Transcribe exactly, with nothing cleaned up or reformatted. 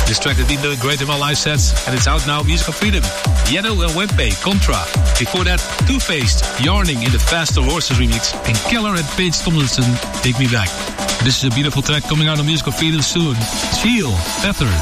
This track has been doing great in my live sets, and it's out now, Musical Freedom. Yellow and Wempe, Contra. Before that, Two-Faced, Yarning in the Faster Horses remix, and Keller and Paige Tomlinson, Take Me Back. This is a beautiful track coming out on Musical Freedom soon. Feel Better.